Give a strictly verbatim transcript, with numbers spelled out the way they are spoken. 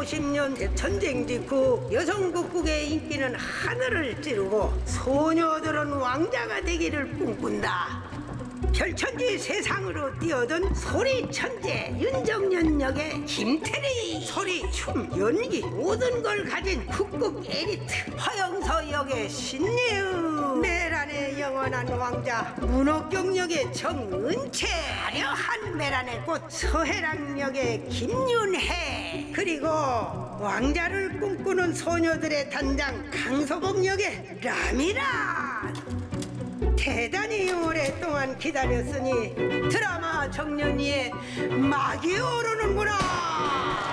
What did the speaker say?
천구백오십 년 전쟁 직후 여성 극국의 인기는 하늘을 찌르고 소녀들은 왕자가 되기를 꿈꾼다. 별천지 세상으로 뛰어든 소리 천재 윤정연 역의 김태리, 소리, 춤, 연기 모든 걸 가진 국극 에리트 화영서 역의 신예우, 메란의 영원한 왕자 문옥경 역의 정은채, 화려한 메란의 꽃 서혜랑 역의 김윤혜, 그리고 왕자를 꿈꾸는 소녀들의 단장 강서봉 역의 라미란. 대단히 오랫동안 기다렸으니 드라마 정년이에 막이 오르는구나.